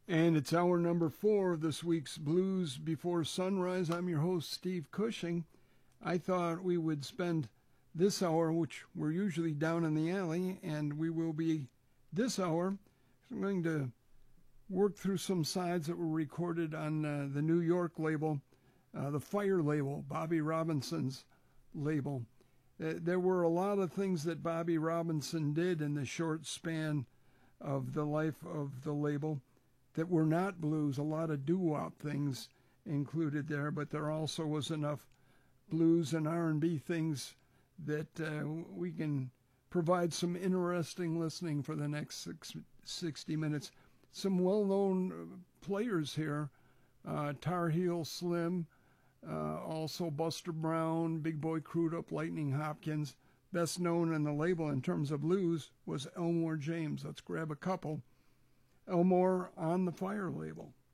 And it's hour number 4 of this week's Blues Before Sunrise. I'm your host, Steve Cushing. I thought we would spend this hour, which we're usually down in the alley, and we will be this hour. I'm going to work through some sides that were recorded on the New York label, the Fire label, Bobby Robinson's label. There were a lot of things that Bobby Robinson did in the short span of the life of the label that were not blues. A lot of doo-wop things included there, but there also was enough blues and R&B things that we can provide some interesting listening for the next 60 minutes. Some well-known players here, Tar Heel Slim, also Buster Brown, Big Boy Crudup, Lightning Hopkins. Best known in the label in terms of blues was Elmore James. Let's grab a couple. Elmore on the Fire label.